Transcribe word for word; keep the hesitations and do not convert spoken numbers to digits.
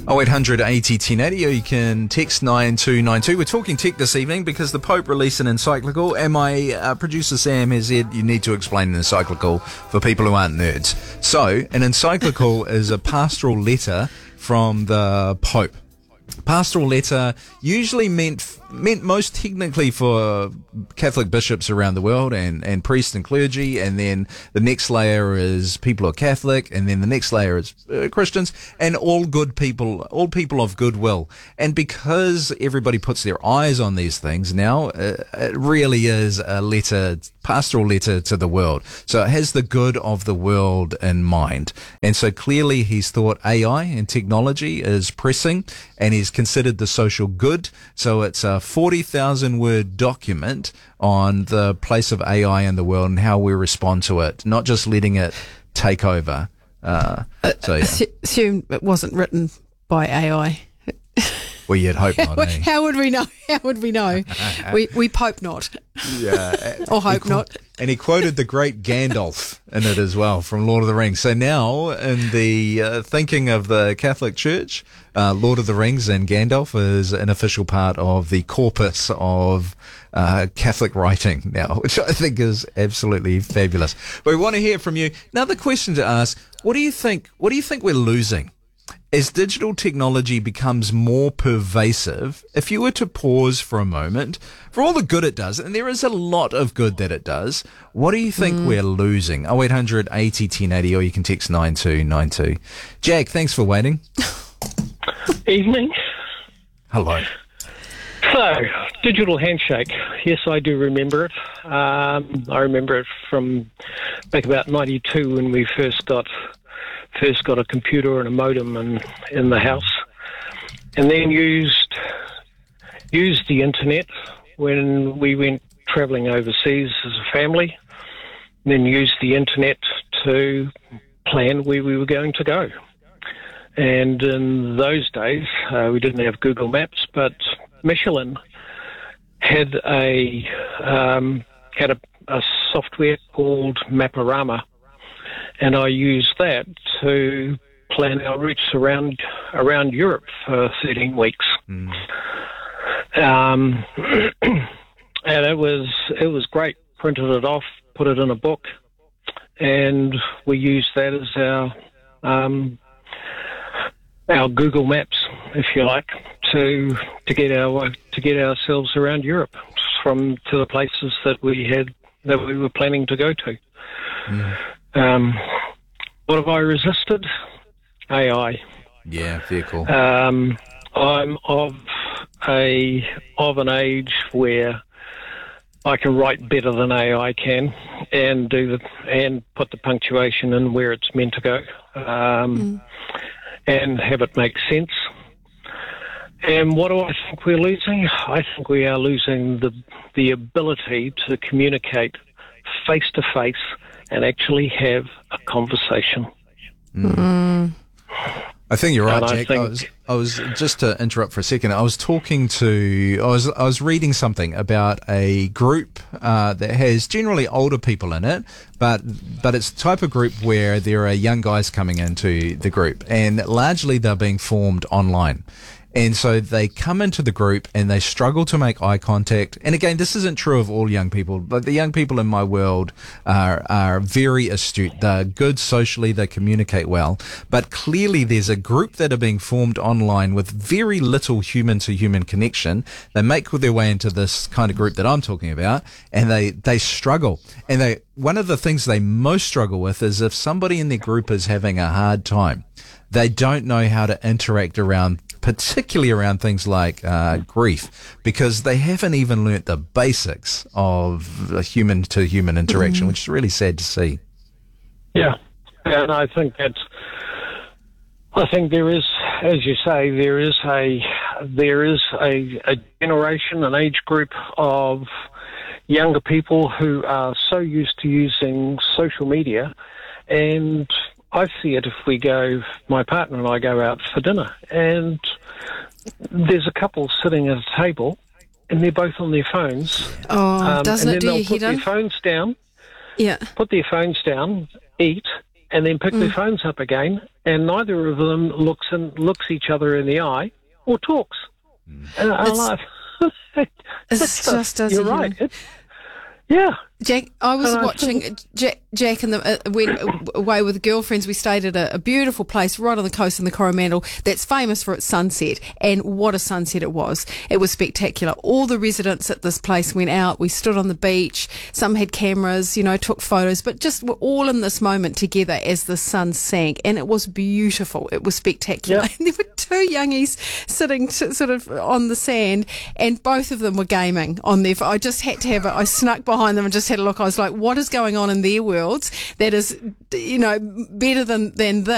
oh eight hundred eighty ten eighty, or you can text nine two nine two. We're talking tech this evening because the Pope released an encyclical, and my uh, producer Sam has said you need to explain an encyclical for people who aren't nerds. So, an encyclical is a pastoral letter from the Pope. Pastoral letter usually meant meant most technically for Catholic bishops around the world and, and priests and clergy, and then the next layer is people who are Catholic, and then the next layer is uh, Christians, and all good people, all people of goodwill. And because everybody puts their eyes on these things now, uh, it really is a letter, pastoral letter to the world. So it has the good of the world in mind. And so clearly he's thought A I and technology is pressing, and he's considered the social good. So it's a forty thousand word document on the place of A I in the world and how we respond to it, not just letting it take over. Uh, so, yeah. Assume it wasn't written by A I. Well, you'd hope not, eh? How would we know? How would we know? we we hope not. Yeah. Or hope qu- not. And he quoted the great Gandalf in it as well from Lord of the Rings. So now, in the uh, thinking of the Catholic Church, uh, Lord of the Rings and Gandalf is an official part of the corpus of uh, Catholic writing now, which I think is absolutely fabulous. But we want to hear from you. Now, the question to ask, what do you think, what do you think we're losing? As digital technology becomes more pervasive, if you were to pause for a moment, for all the good it does, and there is a lot of good that it does, what do you think mm. we're losing? oh eight hundred eighty ten eighty, or you can text nine two nine two. Jack, thanks for waiting. Evening. Hello. So, digital handshake. Yes, I do remember it. Um, I remember it from back about ninety-two when we first got... First got a computer and a modem in, in the house, and then used used the internet when we went travelling overseas as a family, and then used the internet to plan where we were going to go. And in those days, uh, we didn't have Google Maps, but Michelin had a um, had a, a software called Maparama. And I used that to plan our routes around around Europe for thirteen weeks. Mm. Um, and it was it was great. Printed it off, put it in a book, and we used that as our um, our Google Maps, if you like, to to get our to get ourselves around Europe from to the places that we had that we were planning to go to. Mm. Um, what have I resisted? A I. Yeah, very cool. Um, I'm of a of an age where I can write better than A I can, and do the and put the punctuation in where it's meant to go, um, mm. and have it make sense. And what do I think we're losing? I think we are losing the the ability to communicate face to face and actually have a conversation. Mm. I think you're right, and Jack. I, I, think, I was, I was just to interrupt for a second. I was talking to, I was, I was reading something about a group uh, that has generally older people in it, but but it's the type of group where there are young guys coming into the group, and largely they're being formed online. And so they come into the group and they struggle to make eye contact. And again, this isn't true of all young people, but the young people in my world are, are very astute. They're good socially. They communicate well. But clearly there's a group that are being formed online with very little human to human connection. They make their way into this kind of group that I'm talking about, and they, they struggle. And they, one of the things they most struggle with is if somebody in their group is having a hard time, they don't know how to interact around, particularly around things like uh, grief, because they haven't even learnt the basics of human to human interaction, mm-hmm. which is really sad to see. Yeah, and I think that I think there is, as you say, there is a there is a, a generation, an age group of younger people who are so used to using social media, and I see it if we go, my partner and I go out for dinner, and there's a couple sitting at a table, and they're both on their phones. Oh, um, doesn't and it then do they'll your put head their in? phones down, Yeah. put their phones down, eat, and then pick their phones up again, and neither of them looks and looks each other in the eye or talks. And I It's- laugh. It's just as You're a right. human. It, yeah. Jack, I was And I watching Jack, Jack and the uh, went away with girlfriends. We stayed at a, a beautiful place right on the coast in the Coromandel that's famous for its sunset. And what a sunset it was. It was spectacular. All the residents at this place went out. We stood on the beach. Some had cameras, you know, took photos, but just were all in this moment together as the sun sank. And it was beautiful. It was spectacular. Yeah. And there were two youngies sitting t- sort of on the sand, and both of them were gaming on their. I just had to have it. I snuck behind them and just had a look. I was like, what is going on in their worlds that is, you know, better than, than this?